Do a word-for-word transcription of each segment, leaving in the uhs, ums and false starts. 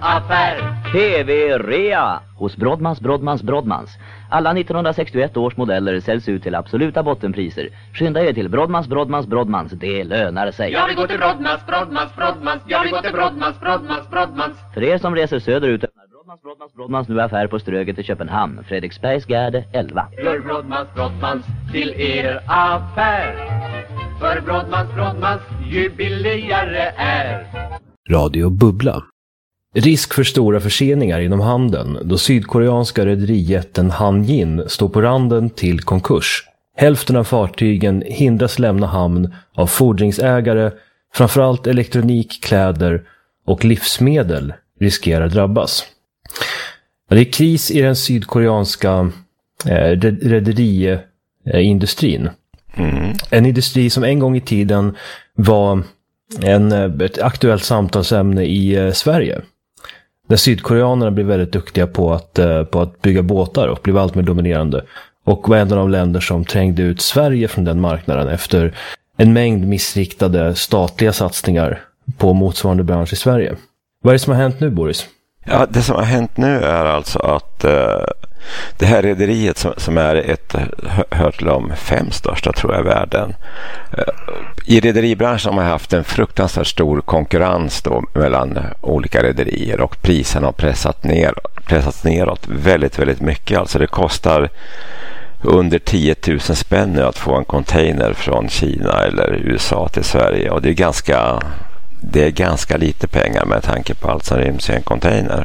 Affär. T V-rea hos Brodmans, Brodmans, Brodmans. Alla nittonhundrasextioett års modeller säljs ut till absoluta bottenpriser. Skynda er till Brodmans, Brodmans, Brodmans. Det lönar sig. Jag vill gå till Brodmans, Brodmans, Brodmans. Jag vill gå till Brodmans, Brodmans, Brodmans. För er som reser söderut öppnar Brodmans, Brodmans, Brodmans nu affär på Ströget i Köpenhamn. Fredriksbergsgärde elva. Gör Brodmans, Brodmans till er affär. För Brodmans, Brodmans ju billigare är. Radio Bubbla. Risk för stora förseningar inom handeln då sydkoreanska rederijätten Hanjin står på randen till konkurs. Hälften av fartygen hindras lämna hamn av fordringsägare, framförallt elektronik, kläder och livsmedel riskerar drabbas. Det är kris i den sydkoreanska eh, rederiindustrin. Mm. En industri som en gång i tiden var en, ett aktuellt samtalsämne i eh, Sverige. När sydkoreanerna blev väldigt duktiga på att, eh, på att bygga båtar och blev allt mer dominerande. Och var en av de länder som trängde ut Sverige från den marknaden efter en mängd missriktade statliga satsningar på motsvarande bransch i Sverige. Vad är det som har hänt nu, Boris? Ja, det som har hänt nu är alltså att eh, det här rederiet som, som är ett, hör till de fem största tror jag i världen. Eh, I rederibranschen har man haft en fruktansvärt stor konkurrens då mellan olika rederier och priserna har pressat ner, pressats neråt väldigt, väldigt mycket. Alltså det kostar under tio tusen spänn nu att få en container från Kina eller U S A till Sverige och det är ganska... Det är ganska lite pengar med tanke på allt som ryms i en container.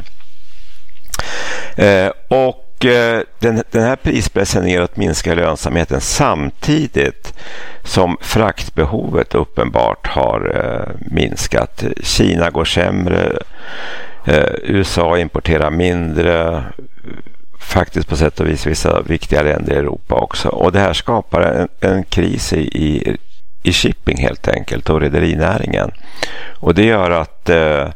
Eh, och eh, den, den här prispressen neråt minskar lönsamheten samtidigt som fraktbehovet uppenbart har eh, minskat. Kina går sämre, eh, U S A importerar mindre, faktiskt på sätt och vis vissa viktiga länder i Europa också. Och det här skapar en, en kris i, i i shipping helt enkelt och rederinäringen. Och det gör att eh,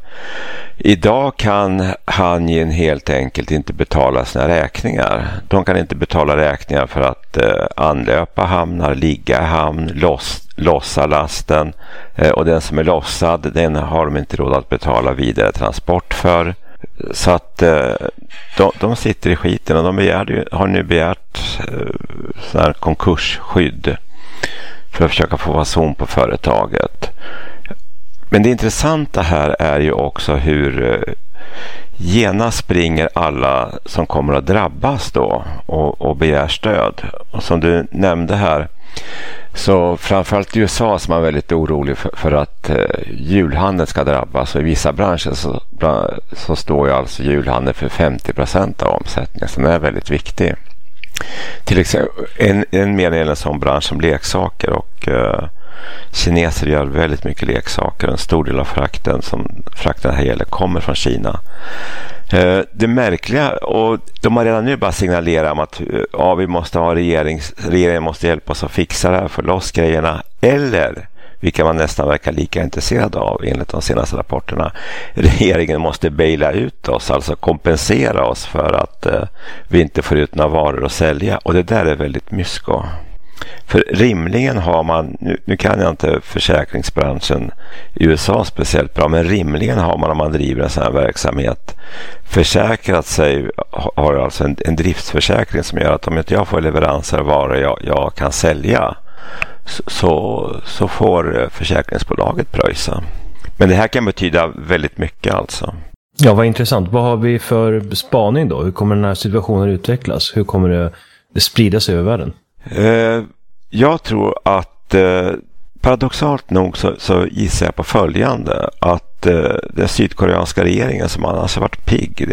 idag kan Hanjin helt enkelt inte betala sina räkningar. De kan inte betala räkningar för att eh, anlöpa hamnar, ligga i hamn, loss, lossa lasten eh, och den som är lossad den har de inte råd att betala vidare transport för. Så att eh, de, de sitter i skiten och de begärde, har nu begärt eh, sån här konkursskydd för att försöka få fason på företaget. Men det intressanta här är ju också hur genast springer alla som kommer att drabbas då och, och begär stöd. Och som du nämnde här så framförallt i U S A som är väldigt orolig för, för att eh, julhandeln ska drabbas och i vissa branscher så, så står ju alltså julhandeln för femtio procent av omsättningen som är väldigt viktig. Till exempel en, en mer en sån bransch som leksaker och uh, kineser gör väldigt mycket leksaker. En stor del av frakten som frakten här gäller kommer från Kina. Uh, det märkliga, och de har redan nu bara signalerat om att uh, ja, vi måste ha regering, regeringen måste hjälpa oss att fixa det här för loss grejerna eller vilka man nästan verkar lika intresserad av enligt de senaste rapporterna. Regeringen måste baila ut oss, alltså kompensera oss för att eh, vi inte får ut några varor att sälja. Och det där är väldigt mysko. För rimligen har man, nu, nu kan jag inte försäkringsbranschen i U S A speciellt bra, men rimligen har man om man driver en sån här verksamhet försäkrat sig, har alltså en, en driftsförsäkring som gör att om inte jag får leveranser av varor jag, jag kan sälja Så, så får försäkringsbolaget pröjsa. Men det här kan betyda väldigt mycket alltså. Ja, vad intressant. Vad har vi för spaning då? Hur kommer den här situationen utvecklas? Hur kommer det, det spridas över världen? Eh, jag tror att eh, paradoxalt nog så, så gissar jag på följande. Att eh, den sydkoreanska regeringen som annars har varit pigg